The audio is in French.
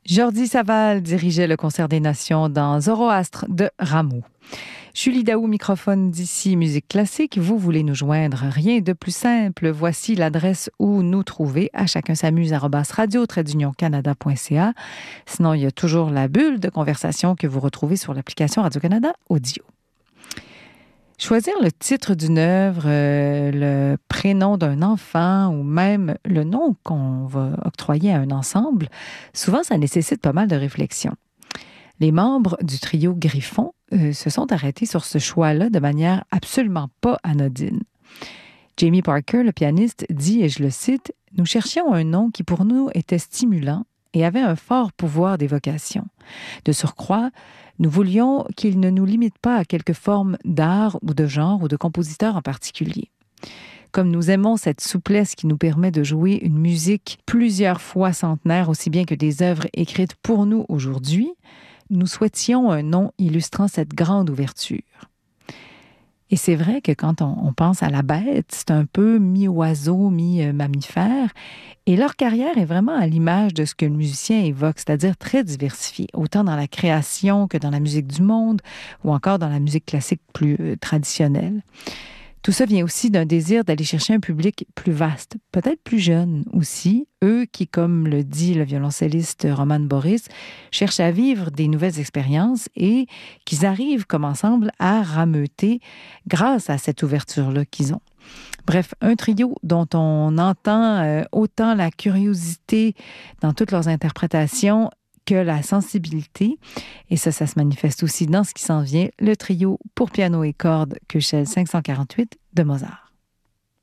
Jordi Savall dirigeait le Concert des Nations dans Zoroastre de Rameau. Julie Daou, microphone d'ici Musique Classique. Vous voulez nous joindre? Rien de plus simple. Voici l'adresse où nous trouver à chacunsamuse@radio-canada.ca. Sinon, il y a toujours la bulle de conversation que vous retrouvez sur l'application Radio-Canada Audio. Choisir le titre d'une œuvre, le prénom d'un enfant ou même le nom qu'on va octroyer à un ensemble, souvent ça nécessite pas mal de réflexion. Les membres du trio Griffon se sont arrêtés sur ce choix-là de manière absolument pas anodine. Jamie Parker, le pianiste, dit, et je le cite, « Nous cherchions un nom qui pour nous était stimulant et avait un fort pouvoir d'évocation. De surcroît, nous voulions qu'il ne nous limite pas à quelque forme d'art ou de genre ou de compositeur en particulier. Comme nous aimons cette souplesse qui nous permet de jouer une musique plusieurs fois centenaire, aussi bien que des œuvres écrites pour nous aujourd'hui, nous souhaitions un nom illustrant cette grande ouverture. » Et c'est vrai que quand on pense à la bête, c'est un peu mi-oiseau, mi-mammifère. Et leur carrière est vraiment à l'image de ce que le musicien évoque, c'est-à-dire très diversifié, autant dans la création que dans la musique du monde ou encore dans la musique classique plus traditionnelle. Tout ça vient aussi d'un désir d'aller chercher un public plus vaste, peut-être plus jeune aussi, eux qui, comme le dit le violoncelliste Roman Boris, cherchent à vivre des nouvelles expériences et qu'ils arrivent comme ensemble à rameuter grâce à cette ouverture-là qu'ils ont. Bref, un trio dont on entend autant la curiosité dans toutes leurs interprétations que la sensibilité. Et ça se manifeste aussi dans ce qui s'en vient, le trio pour piano et cordes Köchel 548 de Mozart.